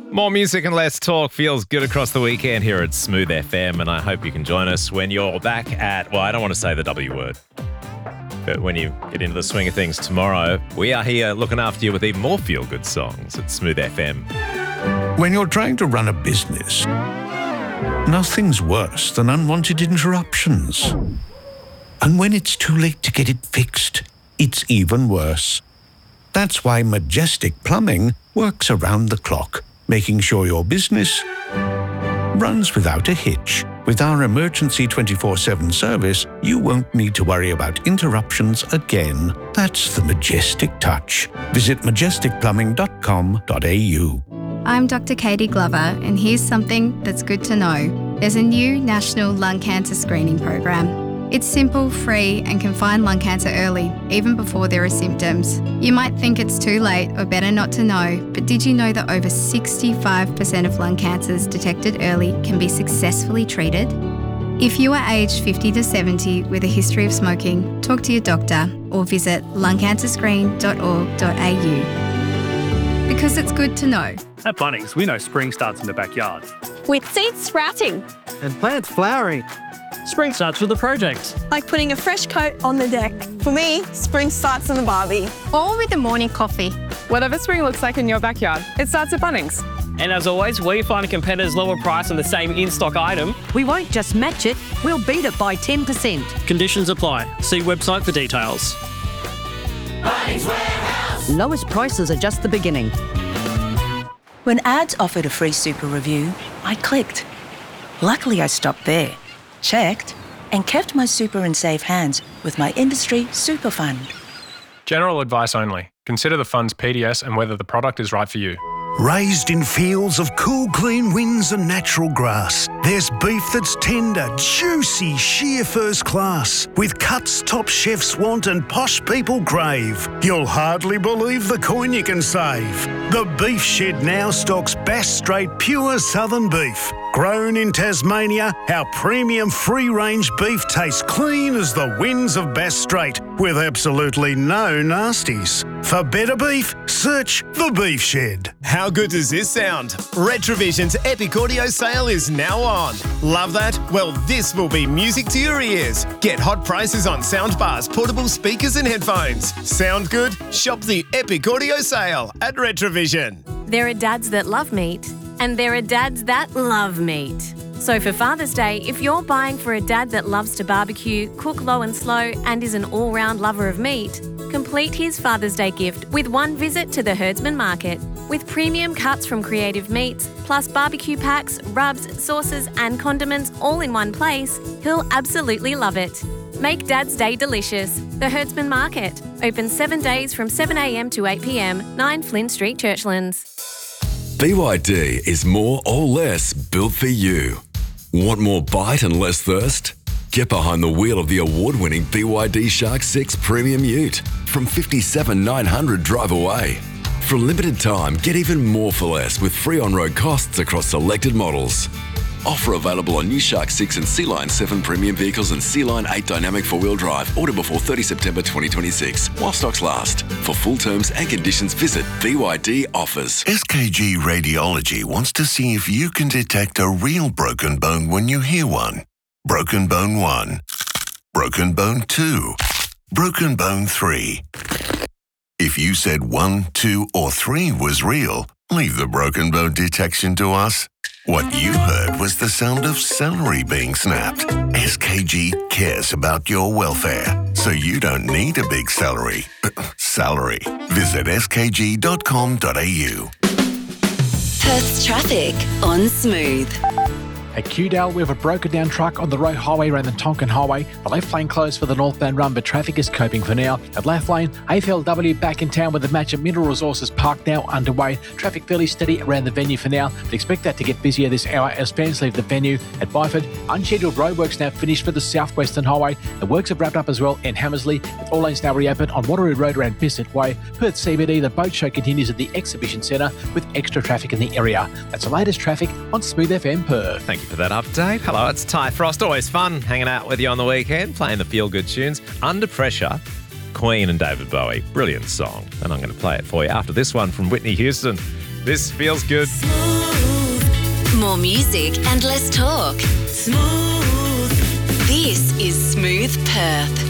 More music and less talk feels good across the weekend here at Smooth FM, and I hope you can join us when you're back at, well, I don't want to say the W word, but when you get into the swing of things tomorrow, we are here looking after you with even more feel-good songs at Smooth FM. When you're trying to run a business, nothing's worse than unwanted interruptions. And when it's too late to get it fixed, it's even worse. That's why Majestic Plumbing works around the clock, making sure your business runs without a hitch. With our emergency 24/7 service, you won't need to worry about interruptions again. That's the Majestic touch. Visit majesticplumbing.com.au. I'm Dr. Katie Glover, and here's something that's good to know. There's a new national lung cancer screening program. It's simple, free, and can find lung cancer early, even before there are symptoms. You might think it's too late or better not to know, but did you know that over 65% of lung cancers detected early can be successfully treated? If you are aged 50 to 70 with a history of smoking, talk to your doctor or visit lungcancerscreen.org.au. Because it's good to know. At Bunnings, we know spring starts in the backyard. With seeds sprouting. And plants flowering. Spring starts with a project. Like putting a fresh coat on the deck. For me, spring starts in the barbie. Or with a morning coffee. Whatever spring looks like in your backyard, it starts at Bunnings. And as always, we find a competitor's lower price on the same in-stock item. We won't just match it, we'll beat it by 10%. Conditions apply. See website for details. Bunnings Warehouse. Lowest prices are just the beginning. When ads offered a free super review, I clicked. Luckily, I stopped there, checked, and kept my super in safe hands with my industry super fund. General advice only. Consider the fund's PDS and whether the product is right for you. Raised in fields of cool, clean winds and natural grass, there's beef that's tender, juicy, sheer first class, with cuts top chefs want and posh people crave. You'll hardly believe the coin you can save. The Beef Shed now stocks Bass Strait pure southern beef. Grown in Tasmania, our premium free-range beef tastes clean as the winds of Bass Strait, with absolutely no nasties. For better beef, search The Beef Shed. How good does this sound? Retrovision's Epic Audio sale is now on. Love that? Well, this will be music to your ears. Get hot prices on soundbars, portable speakers and headphones. Sound good? Shop the Epic Audio sale at Retrovision. There are dads that love meat, and there are dads that love meat. So for Father's Day, if you're buying for a dad that loves to barbecue, cook low and slow, and is an all-round lover of meat, complete his Father's Day gift with one visit to the Herdsman Market. With premium cuts from Creative Meats, plus barbecue packs, rubs, sauces, and condiments all in one place, he'll absolutely love it. Make Dad's Day delicious. The Herdsman Market. Open 7 days from 7 a.m. to 8 p.m, 9 Flynn Street, Churchlands. BYD is more or less built for you. Want more bite and less thirst? Get behind the wheel of the award-winning BYD Shark 6 Premium Ute from $57,900 drive away. For a limited time, get even more for less with free on-road costs across selected models. Offer available on new Shark 6 and Sea Line 7 premium vehicles and Sea Line 8 dynamic four-wheel drive. Order before 30 September 2026 while stocks last. For full terms and conditions, visit BYD Offers. SKG Radiology wants to see if you can detect a real broken bone when you hear one. Broken bone 1. Broken bone 2. Broken bone 3. If you said 1, 2, or 3 was real, leave the broken bone detection to us. What you heard was the sound of celery being snapped. SKG cares about your welfare, so you don't need a big salary. Visit skg.com.au. Perth's traffic on Smooth. At Kewdale, we have a broken down truck on the road highway around the Tonkin Highway. The left lane closed for the northbound run, but traffic is coping for now. At left lane, AFLW back in town with the match at Mineral Resources Park now underway. Traffic fairly steady around the venue for now, but expect that to get busier this hour as fans leave the venue. At Byford, unscheduled roadworks now finished for the southwestern highway. The works have wrapped up as well in Hammersley, with all lanes now reopened on Waterloo Road around Bissett Way. Perth CBD, the boat show continues at the Exhibition Centre with extra traffic in the area. That's the latest traffic on Smooth FM Perth. Thank you for that update. Hello, it's Ty Frost. Always fun hanging out with you on the weekend, playing the feel-good tunes. Under Pressure, Queen and David Bowie. Brilliant song. And I'm going to play it for you after this one from Whitney Houston. This feels good. More music and less talk. Smooth. This is Smooth Perth.